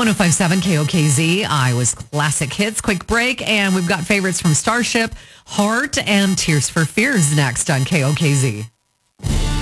1057 KOKZ, Iowa's classic hits. Quick break, and we've got favorites from Starship, Heart, and Tears for Fears next on KOKZ.